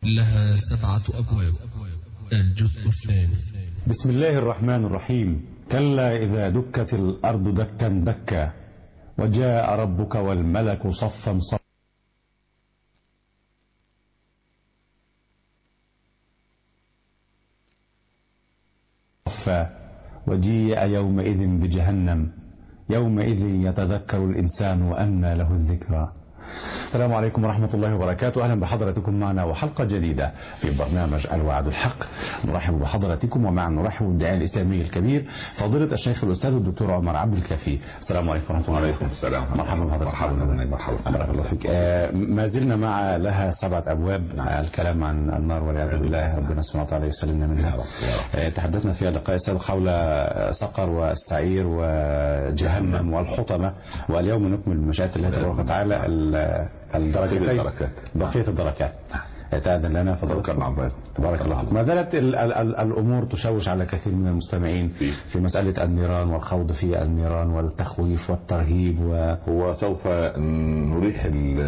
لها 7 أبواب. الجزء الثالث. بسم الله الرحمن الرحيم. كلا إذا دكت الأرض دكا دكا وجاء ربك والملك صفا صفا وجيء يومئذ بجهنم يومئذ يتذكر الإنسان وأنى له الذكرى. السلام عليكم ورحمة الله وبركاته. أهلا بحضراتكم معنا وحلقة جديدة في برنامج الوعد الحق. نرحب بحضراتكم ومعا نرحب بالداعية الإسلامي الكبير فضيلة الشيخ الأستاذ الدكتور عمر عبد الكافي. السلام عليكم ورحمة الله وبركاته. السلام. مرحبا بحضرتك. مرحبا. بارك الله فيك. ما زلنا مع لها 7 أبواب. الكلام عن النار والعياذ بالله، ربنا سبحانه وتعالى يسلمنا منها. تحدثنا في اللقاء السابق حول سقر والسعير وجهنم والحطمة، واليوم نكمل بمشيئة الله تبارك وتعالى الدركتين، بقية الدركات. تأذن لنا فضلك. تبارك الله فيك. ما زالت الأمور تشوش على كثير من المستمعين في مسألة النيران والخوض في النيران والتخويف والترهيب هو سوف نريح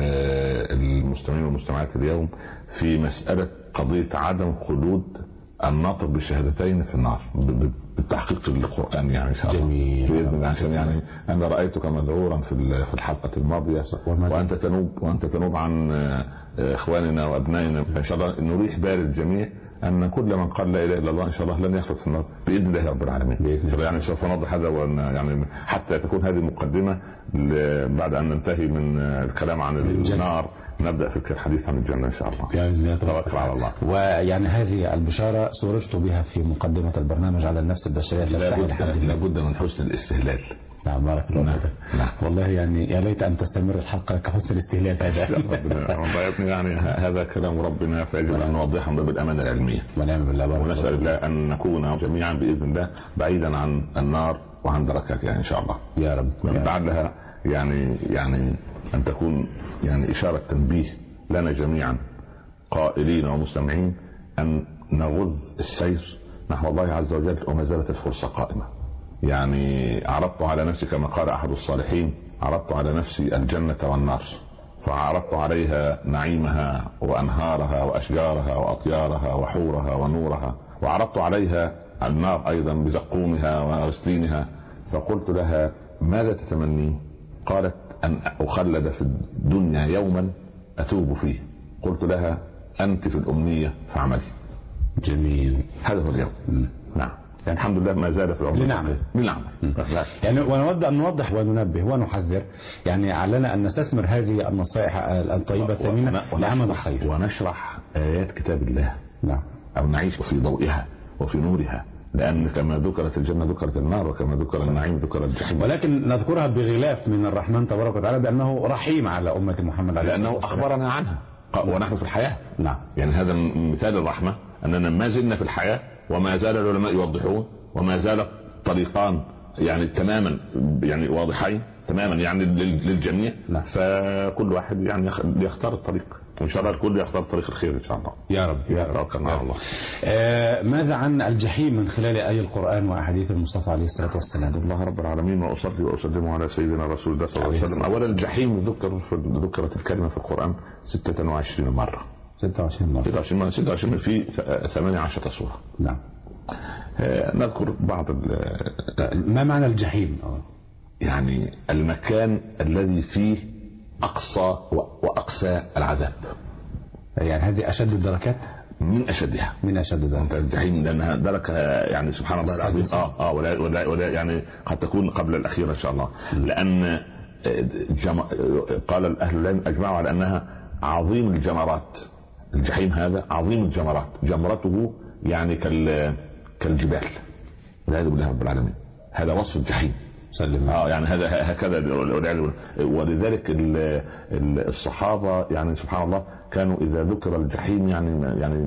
المستمعين والمستمعات اليوم في مسألة قضية عدم خلود الناطق بالشهادتين في النار بالتحقيق القرآن، يعني جميل. عشان يعني أنا رأيتك مذعورا في الحلقة الماضية وأنت تنوب عن إخواننا وأبنائنا. إن شاء الله نريح بال الجميع أن كل من قال لا إله إلا الله إن شاء الله لن يخلد في النار بإذن الله رب العالمين. يعني سوف نوضح هذا، يعني حتى تكون هذه مقدمة بعد أن ننتهي من الكلام عن النار نبدأ في الحديث عن الجنة إن شاء الله. بإذن الله توكل على الله. ويعني هذه البشارة سررت بها في مقدمة البرنامج على النفس البشرية. لابد من حسن الاستهلال. نعم بارك الله فيك. والله يعني يا ليت أن تستمر الحلقة كحسن الاستهلال هذا. يعني هذا كلام ربنا، فيجب أن نوضحه بالأمانة العلمية. ونعم بالله. ونسأل الله أن نكون جميعا بإذن الله بعيدا عن النار وعن دركاتها إن شاء الله يا رب. لعلها يعني أن تكون يعني إشارة تنبيه لنا جميعا قائلين ومستمعين أن نغض السير نحو الله عز وجل، وما زالت الفرصة قائمة. يعني عرضت على نفسي كما قال أحد الصالحين، عرضت على نفسي الجنة والنار، فعرضت عليها نعيمها وأنهارها وأشجارها وأطيارها وحورها ونورها، وعرضت عليها النار أيضا بزقومها وغسلينها، فقلت لها ماذا تتمنين؟ قالت أن أخلد في الدنيا يوما أتوب فيه. قلت لها أنت في الأمنية فاعملي. جميل. هذا هو اليوم. نعم. يعني الحمد لله ما زال في العمر لنعمل. يعني ونود أن نوضح وننبه ونحذر، يعني علينا أن نستثمر هذه النصائح الطيبة الثمينة لعمل الخير ونشرح آيات كتاب الله. نعم. أو نعيش في ضوئها وفي نورها، لأن كما ذكرت الجنة ذكرت النار، وكما ذكر النعيم ذكر الجحيم، ولكن نذكرها بغلاف من الرحمن تبارك وتعالى بأنه رحيم على أمة محمد عليه الصلاة والسلام، لأنه أخبرنا عنها ونحن في الحياة. نعم. يعني هذا مثال الرحمة أننا ما زلنا في الحياة، وما زال العلماء يوضحون، وما زال طريقان يعني تماما يعني واضحين تماما يعني للجميع. نعم. فكل واحد يعني يختار الطريق، وإن شاء الله الكل يختار طريق الخير إن شاء الله. يا رب. يا رب. الله. ماذا عن الجحيم من خلال آي القرآن وأحاديث المصطفى عليه الصلاة والسلام؟ الله رب العالمين، وأصلي وأسلم على سيدنا رسول الله صلى الله عليه وسلم. أولا الجحيم ذكرت الكلمة في القرآن 26 مرة. 26 في 18 سورة. نعم. نذكر بعض ما معنى الجحيم؟ يعني المكان الذي فيه أقصى وأقسى العذاب. يعني هذه أشد الدركات؟ من أشدها. الجحيم لأنها دركة يعني سبحان الله العظيم. ولا يعني قد تكون قبل الأخيرة إن شاء الله. لأن قال أهل العلم أجمعوا على أنها عظيم الجمرات. الجحيم هذا عظيم الجمرات، جمرته يعني كالجبال والعياذ بالله رب العالمين. هذا وصف الجحيم. يعني هذا هكذا. ولذلك الصحابة يعني سبحان الله كانوا إذا ذكر الجحيم يعني